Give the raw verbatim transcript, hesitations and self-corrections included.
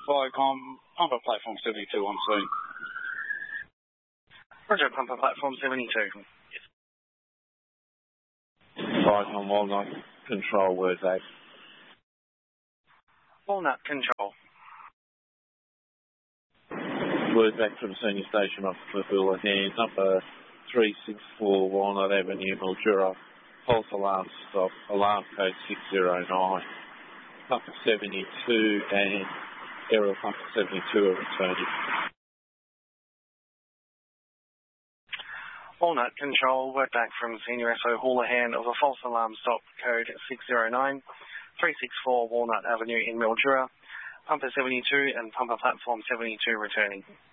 Viacom, pumper platform seventy-two on scene. Roger, pumper platform seventy-two. Viacom, Walnut Control, where's that? Walnut Control. Word back from Senior Station Officer Houlihan, number three six four Walnut Avenue, Mildura. False alarm stop, alarm code six zero nine. Pumper seventy-two and error pumper seventy-two are returning. Walnut Control, word back from Senior S O Houlihan of a false alarm stop code six zero nine, three six four Walnut Avenue in Mildura. Pumper seventy-two and pumper platform seventy-two returning.